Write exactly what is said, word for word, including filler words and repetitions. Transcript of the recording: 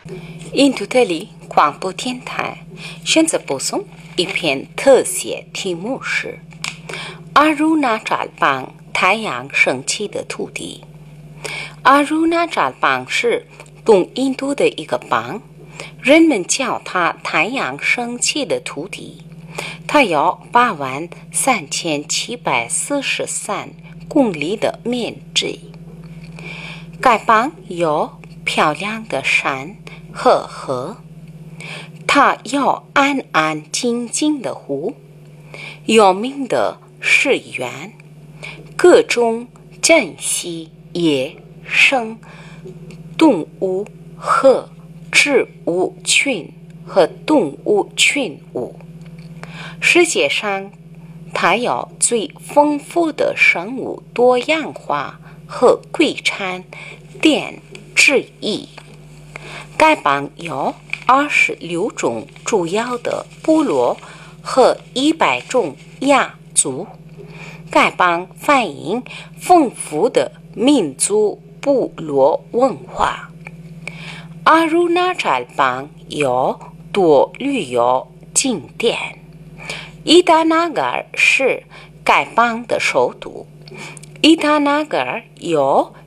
印度德里广播电台选择播送一篇特写，题目是阿鲁纳扎邦太阳升起的土地。阿鲁纳扎邦是东印度的一个邦，人们叫它太阳升起的土地。它有八万三千七百四十三公里的面积。该邦有漂亮的山和河，它有安安静静的湖，有名的寺院，各种珍稀野生动物和植物群和动物群物。世界上，它有最丰富的生物多样化和贵产点之一。该邦有二十六种主要的部落和一百种亚族。该邦反映丰富的民族部落文化。阿鲁纳扎邦有多旅游景点。伊达纳格尔是该邦的首都。伊达纳格尔有